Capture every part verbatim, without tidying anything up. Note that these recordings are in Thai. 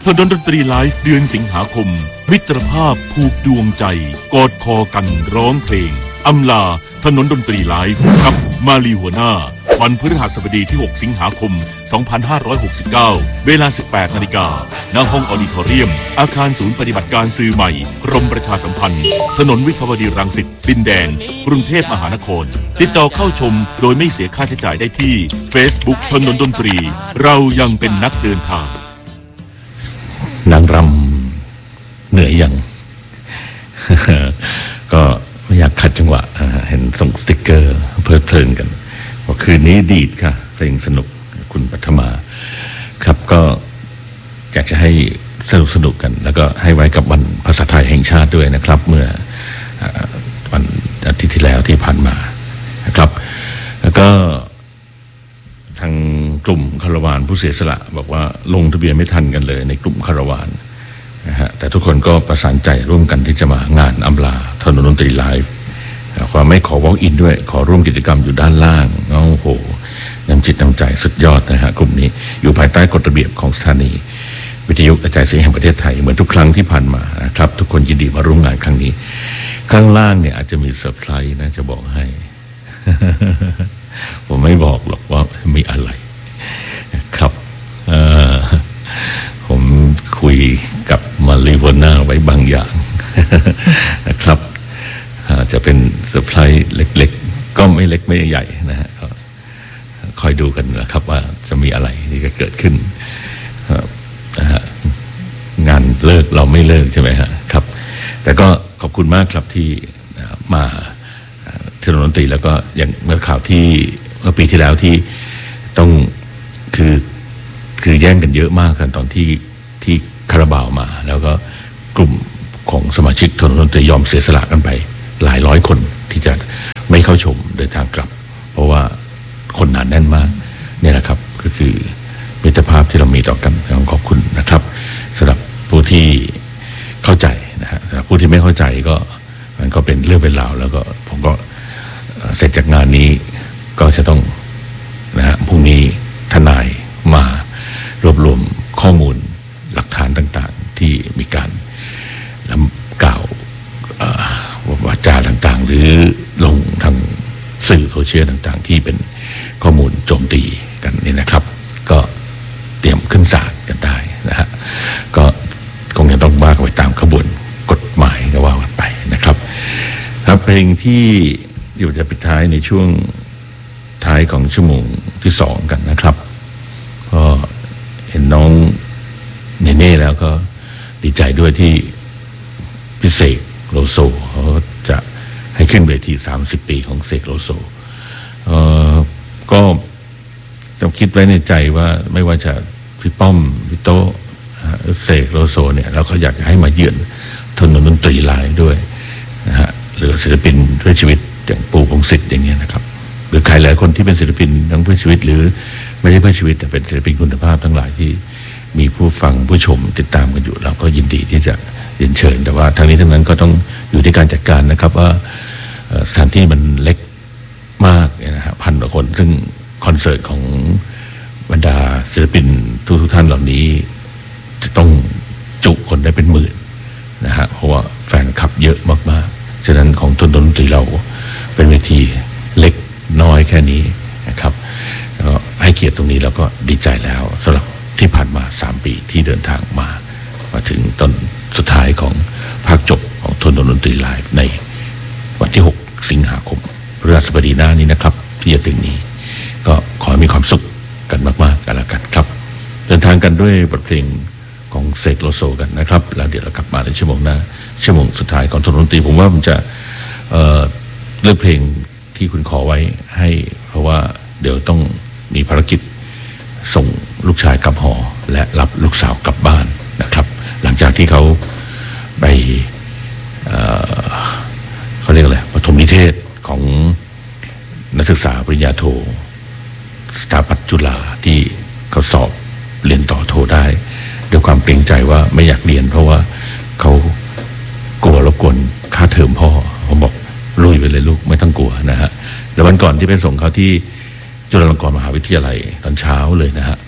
ถนนดนตรีไลฟ์เดือนสิงหาคมมิตรภาพผูกดวงใจกอดคอกันร้องเพลงอำลาถนนดนตรีไลฟ์กับมาลีหัวหน้าวันพฤหัสบดีที่หกสิงหาคมสองพันห้าร้อยหกสิบเก้าเวลา สิบแปดนาฬิกา ณ ห้องออดิทอเรียมอาคารศูนย์ปฏิบัติการสื่อใหม่กรมประชาสัมพันธ์ถนนวิภาวดีรังสิตดินแดงกรุงเทพมหานครติดต่อเข้าชมโดยไม่เสียค่าใช้จ่ายได้ที่ Facebook ถนนดนตรีเรายังเป็นนักเดินทางนางรำเหนื่อยยัง ก็ไม่อยากขัดจังหวะเห็นส่งสติ๊กเกอร์เพลิดเพลินกันว่าคืนนี้ดีดค่ะเพลงสนุกคุณปัทมาครับก็อยากจะให้สนุกสนุกกันแล้วก็ให้ไว้กับวันภาษาไทยแห่งชาติด้วยนะครับเมื่อวันอาทิตย์ที่แล้วที่ผ่านมานะครับแล้วก็ทางกลุ่มคาราวานผู้เสียสละบอกว่าลงทะเบียนไม่ทันกันเลยในกลุ่มคาราวานนะฮะแต่ทุกคนก็ประสานใจร่วมกันที่จะมางานอำลาถนนดนตรีไลฟ์ความไม่ขอ walk in ด้วยขอร่วมกิจกรรมอยู่ด้านล่างโอ้โหน้ำจิตน้ำใจสุดยอดนะฮะกลุ่มนี้อยู่ภายใต้กฎระเบียบของสถานีวิทยุกระจายเสียงแห่งประเทศไทยเหมือนทุกครั้งที่ผ่านมานะครับทุกคนยินดีมาร่วมงานครั้งนี้ข้างล่างเนี่ยอาจจะมีเซอร์ไพรส์นะจะบอกให้ ผมไม่บอกหรอกว่ามีอะไรครับผมคุยกับมาริโวน่าไว้บางอย่าง นะครับจะเป็นเซอร์ไพรส์เล็กๆก็ไม่เล็กไม่ใหญ่นะฮะคอยดูกันนะครับว่าจะมีอะไรที่จะเกิดขึ้นนะฮะงานเลิกเราไม่เลิกใช่ไหมฮะครับแต่ก็ขอบคุณมากครับที่มาถนนดนตรีแล้วก็อย่างเมื่อข่าวที่เมื่อปีที่แล้วที่ต้องคือคือแย่งกันเยอะมากกันตอนที่ที่คาราบาวมาแล้วก็กลุ่มของสมาชิกถนนดนตรียอมเสียสละกันไปหลายร้อยคนที่จะไม่เข้าชมเดินทางกลับเพราะว่าคนหนาแน่นมากนี่แหละครับก็คือมิตรภาพที่เรามีต่อกันขอบคุณนะครับสำหรับผู้ที่เข้าใจนะฮะสำหรับผู้ที่ไม่เข้าใจก็มันก็เป็นเรื่องเป็นราวแล้วก็ผมก็เสร็จจากงานนี้ก็จะต้องนะฮะพรุ่งนี้ทนายมารวบรวมข้อมูลหลักฐานต่างๆที่มีการกล่าววาจาต่างๆหรือลงทางสื่อโซเชียลต่างๆที่เป็นข้อมูลโจมตีกันนี่นะครับก็เตรียมขึ้นศาลกันได้นะฮะก็คงจะต้องว่ากันไปตามขบวนกฎหมายก็ว่ากันไปนะครับครับเพลงที่อยู่จะปิดท้ายในช่วงท้ายของชั่วโมงที่สองกันนะครับก็เห็นน้องเนเน่แล้วก็ดีใจด้วยที่พิเศษโลโซเขาจะให้ขึ้นเวทีสามสิบปีของเสกโลโซเอ่อก็จะคิดไว้ในใจว่าไม่ว่าจะพี่ป้อมพี่โตเสกโลโซเนี่ยแล้วเขาอยากจะให้มาเยือนถนนดนตรีไลฟ์ด้วยนะฮะหรือศิลปินเพื่อชีวิตอย่างปูพงษ์สิทธิ์อย่างเงี้ยนะครับหรือใครหลายคนที่เป็นศิลปินทั้งเพื่อชีวิตหรือไม่ได้เพื่อชีวิตแต่เป็นศิลปินคุณภาพทั้งหลายที่มีผู้ฟังผู้ชมติดตามกันอยู่เราก็ยินดีที่จะเรียนเชิญแต่ว่าทั้งนี้ทั้งนั้นก็ต้องอยู่ที่การจัดการนะครับว่าสถานที่มันเล็กมากนะฮะพันกว่าคนซึ่งคอนเสิร์ตของบรรดาศิลปินทุกทุกท่านเหล่านี้จะต้องจุคนได้เป็นหมื่นนะฮะเพราะว่าแฟนคลับเยอะมากๆฉะนั้นของถนนดนตรีเราเป็นเวทีเล็กน้อยแค่นี้นะครับแล้วให้เกียรติตรงนี้แล้วก็ดีใจแล้วสำหรับที่ผ่านมาสามปีที่เดินทางมามาถึงตอนสุดท้ายของภาคจบของถนนดนตรีไลฟ์ในวันที่หกสิงหาคมพฤหัสบดีหน้านี้นะครับที่จะถึงนี้ก็ขอให้มีความสุขกันมากๆกันแล้วกันครับเดินทางกันด้วยบทเพลงของเสกโลโซกันนะครับแล้วเดี๋ยวเรากลับมาในชั่วโมงหน้าชั่วโมงสุดท้ายของถนนดนตรีผมว่าผมจะเอ่อเลือกเพลงที่คุณขอไว้ให้เพราะว่าเดี๋ยวต้องมีภารกิจส่งลูกชายกลับหอและรับลูกสาวกลับบ้านนะครับหลังจากที่เขาไปเอ่อเขาเรียกอะไรปฐมนิเทศของนักศึกษาปริญญาโทสถาปัตย์จุฬาที่เขาสอบเรียนต่อโทได้ด้วยความเกรงใจว่าไม่อยากเรียนเพราะว่าเขากลัวรบกวนค่าเทอมพ่อผมบอกลุยไปเลยลูกไม่ต้องกลัวนะฮะแล้ววันก่อนที่ไปส่งเขาที่จุฬาลงกรณ์มหาวิทยาลัยตอนเช้าเลยนะฮะ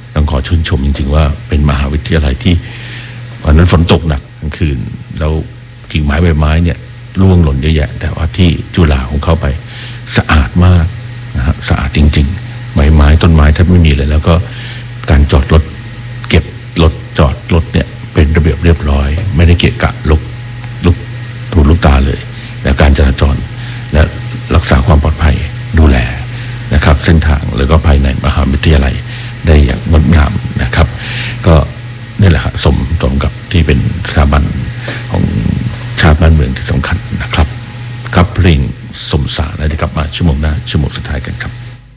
ต้องขอชื่นชมจริงๆว่าเป็นมหาวิทยาลัยที่วันนั้นฝนตกหนักกลางคืนแล้วกิ่งไม้ใบไม้เนี่ยร่วงหล่นเยอะแยะแต่ว่าที่จุฬาของเขาไปสะอาดมากนะฮะสะอาดจริงๆใบไม้ต้นไม้แทบไม่มีเลยแล้วก็การจอดรถเก็บรถจอดรถเนี่ยเป็นระเบียบเรียบร้อยไม่ได้เกะกะลุกลุกถูลุกตาเลยและการจราจรและรักษาความปลอดภัยดูแลนะครับเส้นทางแล้วก็ภายในมหาวิทยาลัยได้อย่างงดงามนะครับก็นี่แหละครับสมตรงกับที่เป็นสถาบันของชาติบ้านเมืองที่สำคัญนะครับครับเพลงสมสารแล้วจะกลับมาชั่วโมงหน้าชั่วโมงสุดท้ายกันครับ